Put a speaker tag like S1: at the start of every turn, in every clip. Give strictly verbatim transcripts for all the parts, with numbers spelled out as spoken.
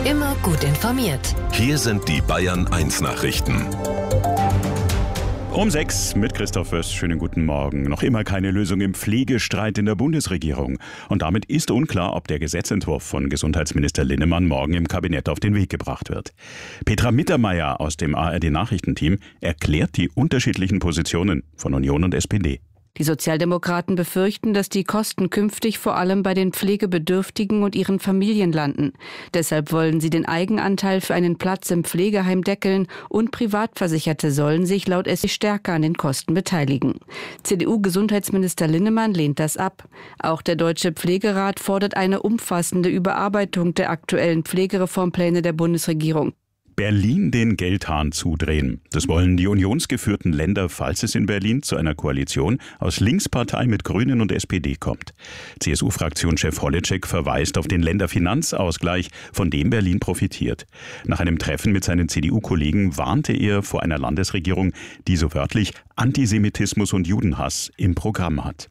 S1: Immer gut informiert.
S2: Hier sind die Bayern eins Nachrichten.
S3: Um sechs mit Christoph Fürst. Schönen guten Morgen. Noch immer keine Lösung im Pflegestreit in der Bundesregierung. Und damit ist unklar, ob der Gesetzentwurf von Gesundheitsminister Linnemann morgen im Kabinett auf den Weg gebracht wird. Petra Mittermeier aus dem A R D-Nachrichtenteam erklärt die unterschiedlichen Positionen von Union und S P D.
S4: Die Sozialdemokraten befürchten, dass die Kosten künftig vor allem bei den Pflegebedürftigen und ihren Familien landen. Deshalb wollen sie den Eigenanteil für einen Platz im Pflegeheim deckeln und Privatversicherte sollen sich laut S P D stärker an den Kosten beteiligen. C D U-Gesundheitsminister Linnemann lehnt das ab. Auch der Deutsche Pflegerat fordert eine umfassende Überarbeitung der aktuellen Pflegereformpläne der Bundesregierung.
S3: Berlin den Geldhahn zudrehen. Das wollen die unionsgeführten Länder, falls es in Berlin zu einer Koalition aus Linkspartei mit Grünen und S P D kommt. C S U-Fraktionschef Holitschek verweist auf den Länderfinanzausgleich, von dem Berlin profitiert. Nach einem Treffen mit seinen C D U-Kollegen warnte er vor einer Landesregierung, die so wörtlich Antisemitismus und Judenhass im Programm hat.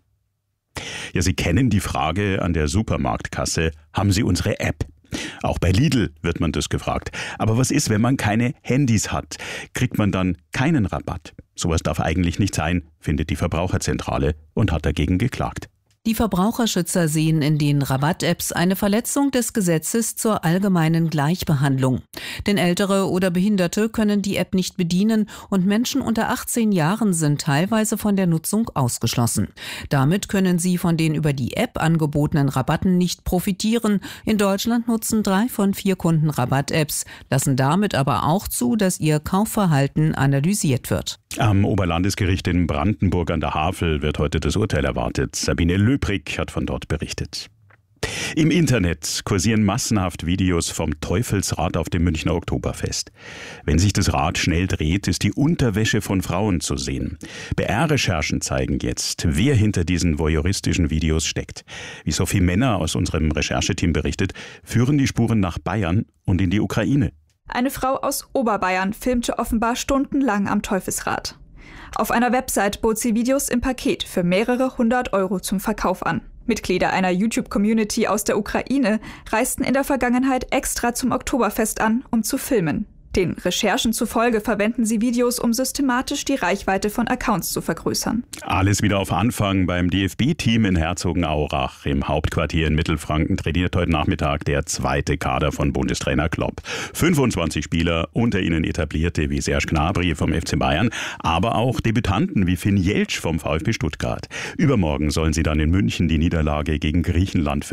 S3: Ja, Sie kennen die Frage an der Supermarktkasse: Haben Sie unsere App? Auch bei Lidl wird man das gefragt. Aber was ist, wenn man keine Handys hat? Kriegt man dann keinen Rabatt? Sowas darf eigentlich nicht sein, findet die Verbraucherzentrale und hat dagegen geklagt.
S5: Die Verbraucherschützer sehen in den Rabatt-Apps eine Verletzung des Gesetzes zur allgemeinen Gleichbehandlung. Denn Ältere oder Behinderte können die App nicht bedienen und Menschen unter achtzehn Jahren sind teilweise von der Nutzung ausgeschlossen. Damit können sie von den über die App angebotenen Rabatten nicht profitieren. In Deutschland nutzen drei von vier Kunden Rabatt-Apps, lassen damit aber auch zu, dass ihr Kaufverhalten analysiert wird.
S3: Am Oberlandesgericht in Brandenburg an der Havel wird heute das Urteil erwartet. Sabine Löbrig hat von dort berichtet. Im Internet kursieren massenhaft Videos vom Teufelsrad auf dem Münchner Oktoberfest. Wenn sich das Rad schnell dreht, ist die Unterwäsche von Frauen zu sehen. B R-Recherchen zeigen jetzt, wer hinter diesen voyeuristischen Videos steckt. Wie Sophie Männer aus unserem Rechercheteam berichtet, führen die Spuren nach Bayern und in die Ukraine.
S6: Eine Frau aus Oberbayern filmte offenbar stundenlang am Teufelsrad. Auf einer Website bot sie Videos im Paket für mehrere hundert Euro zum Verkauf an. Mitglieder einer YouTube-Community aus der Ukraine reisten in der Vergangenheit extra zum Oktoberfest an, um zu filmen. Den Recherchen zufolge verwenden sie Videos, um systematisch die Reichweite von Accounts zu vergrößern.
S3: Alles wieder auf Anfang beim D F B-Team in Herzogenaurach. Im Hauptquartier in Mittelfranken trainiert heute Nachmittag der zweite Kader von Bundestrainer Klopp. fünfundzwanzig Spieler, unter ihnen Etablierte wie Serge Gnabry vom F C Bayern, aber auch Debütanten wie Finn Jeltsch vom VfB Stuttgart. Übermorgen sollen sie dann in München die Niederlage gegen Griechenland